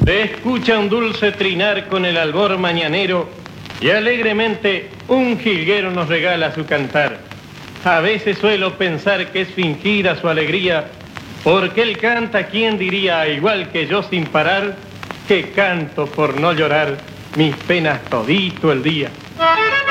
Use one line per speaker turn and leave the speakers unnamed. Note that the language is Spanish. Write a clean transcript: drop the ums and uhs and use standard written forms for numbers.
Se escucha un dulce trinar con el albor mañanero y alegremente un jilguero nos regala su cantar. A veces suelo pensar que es fingida su alegría, porque él canta, ¿quién diría, igual que yo sin parar, que canto por no llorar mis penas todito el día?